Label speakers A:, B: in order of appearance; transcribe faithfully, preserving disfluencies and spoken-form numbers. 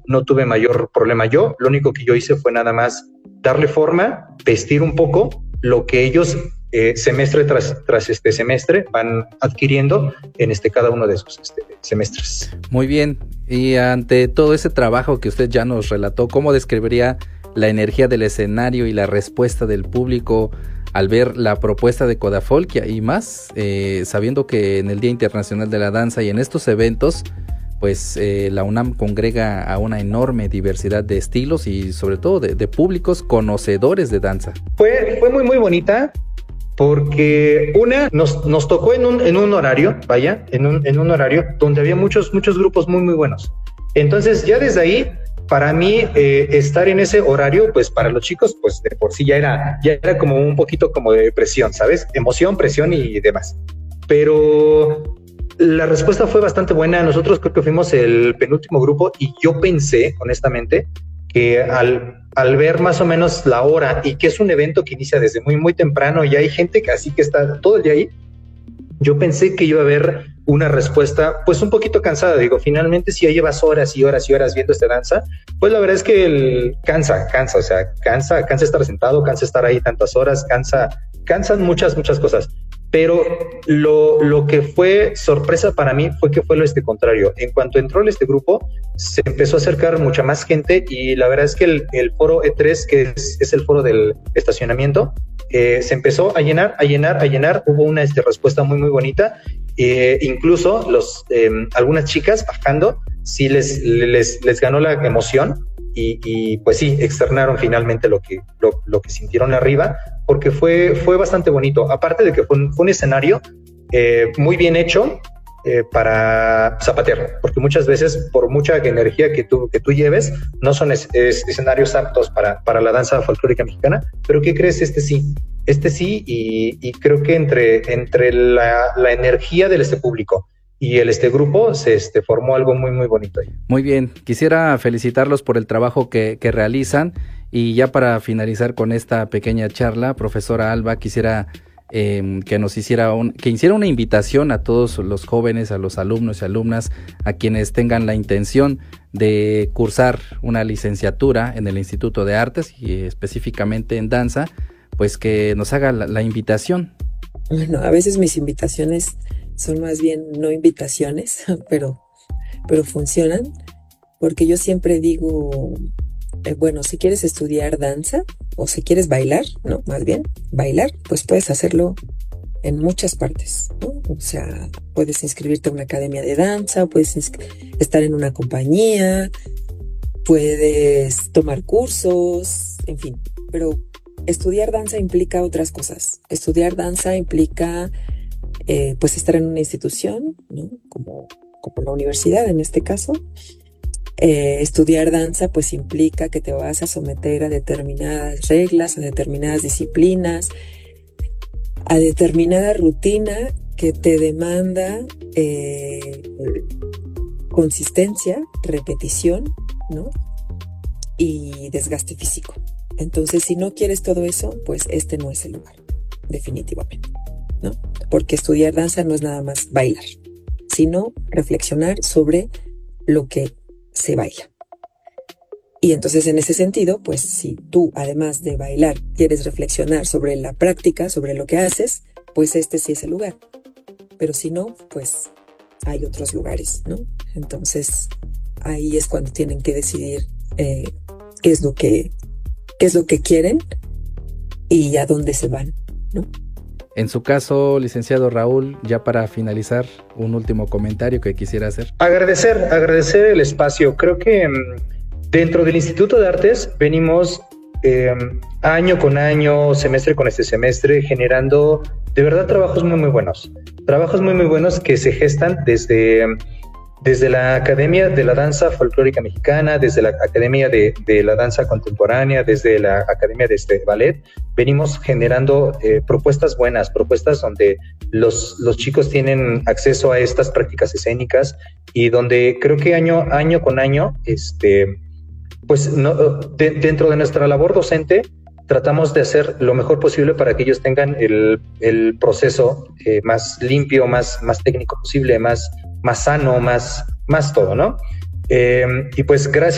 A: no tuve mayor problema yo. Lo único que yo hice fue nada más darle forma, vestir un poco lo que ellos eh, semestre tras, tras este semestre van adquiriendo en este cada uno de sus este, semestres.
B: Muy bien, y ante todo ese trabajo que usted ya nos relató, ¿cómo describiría la energía del escenario y la respuesta del público al ver la propuesta de Codafolquia y más, eh, sabiendo que en el Día Internacional de la Danza y en estos eventos, pues eh, la UNAM congrega a una enorme diversidad de estilos y sobre todo de, de públicos conocedores de danza?
A: Fue, fue muy muy bonita porque una nos, nos tocó en un, en un horario, vaya, en un, en un horario donde había muchos, muchos grupos muy muy buenos. Entonces ya desde ahí, para mí eh, estar en ese horario, pues para los chicos, pues de por sí ya era, ya era como un poquito como de presión, ¿sabes? Emoción, presión y demás. Pero la respuesta fue bastante buena. Nosotros creo que fuimos el penúltimo grupo y yo pensé, honestamente, que al, al ver más o menos la hora y que es un evento que inicia desde muy, muy temprano y hay gente que así que está todo el día ahí, yo pensé que iba a haber una respuesta pues un poquito cansada. Digo, finalmente si ya llevas horas y horas y horas viendo esta danza, pues la verdad es que el, cansa, cansa, o sea, cansa, cansa estar sentado, cansa estar ahí tantas horas, cansa, cansan muchas, muchas cosas. Pero lo, lo que fue sorpresa para mí fue que fue lo este contrario. En cuanto entró este grupo, se empezó a acercar mucha más gente y la verdad es que el, el foro E tres, que es, es el foro del estacionamiento, eh, se empezó a llenar, a llenar, a llenar. Hubo una este, respuesta muy, muy bonita. Eh, incluso los, eh, algunas chicas bajando, sí les, les, les ganó la emoción. Y, y pues sí, externaron finalmente lo que, lo, lo que sintieron arriba, porque fue, fue bastante bonito. Aparte de que fue un, fue un escenario eh, muy bien hecho eh, para zapatear, porque muchas veces, por mucha energía que tú, que tú lleves, no son es, es, escenarios aptos para, para la danza folclórica mexicana. Pero ¿qué crees? Este sí, este sí, y, y creo que entre, entre la, la energía de este público y el este grupo se este, formó algo muy muy bonito ahí.
B: Muy bien, quisiera felicitarlos por el trabajo que, que realizan y ya para finalizar con esta pequeña charla, profesora Alba, quisiera eh, que nos hiciera un, que hiciera una invitación a todos los jóvenes, a los alumnos y alumnas, a quienes tengan la intención de cursar una licenciatura en el Instituto de Artes y específicamente en danza, pues que nos haga la, la invitación.
C: Bueno, a veces mis invitaciones son más bien no invitaciones, pero, pero funcionan, porque yo siempre digo, eh, bueno, si quieres estudiar danza o si quieres bailar, no, más bien bailar, pues puedes hacerlo en muchas partes, ¿no? O sea, puedes inscribirte a una academia de danza, puedes estar en una compañía, puedes tomar cursos, en fin, pero estudiar danza implica otras cosas. Estudiar danza implica Eh, pues estar en una institución, ¿no? como, como la universidad en este caso. Eh, estudiar danza pues implica que te vas a someter a determinadas reglas, a determinadas disciplinas, a determinada rutina que te demanda eh, consistencia, repetición, ¿no? Y desgaste físico. Entonces, si no quieres todo eso, pues este no es el lugar, definitivamente, ¿no? Porque estudiar danza no es nada más bailar, sino reflexionar sobre lo que se baila. Y entonces en ese sentido, pues si tú además de bailar quieres reflexionar sobre la práctica, sobre lo que haces, pues este sí es el lugar. Pero si no, pues hay otros lugares, ¿no? Entonces ahí es cuando tienen que decidir eh, qué es lo que, qué es lo que quieren y a dónde se van, ¿no?
B: En su caso, licenciado Raúl, ya para finalizar, un último comentario que quisiera hacer.
A: Agradecer, agradecer el espacio. Creo que dentro del Instituto de Artes venimos eh, año con año, semestre con este semestre, generando de verdad trabajos muy muy buenos. Trabajos muy muy buenos que se gestan desde... Desde la Academia de la Danza Folclórica Mexicana, desde la Academia de, de la Danza Contemporánea, desde la Academia de este Ballet, venimos generando eh, propuestas buenas, propuestas donde los, los chicos tienen acceso a estas prácticas escénicas y donde creo que año, año con año, este, pues no, de, dentro de nuestra labor docente, tratamos de hacer lo mejor posible para que ellos tengan el, el proceso eh, más limpio, más, más técnico posible, más más sano, más, más todo, ¿no? Eh, y pues gracias